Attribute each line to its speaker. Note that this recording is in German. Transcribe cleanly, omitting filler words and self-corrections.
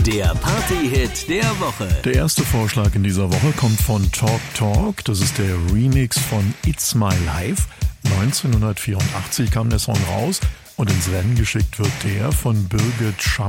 Speaker 1: Der Party-Hit der Woche.
Speaker 2: Der erste Vorschlag in dieser Woche kommt von Talk Talk. Das ist der Remix von It's My Life. 1984 kam der Song raus und ins Rennen geschickt wird der von Birgit Scham.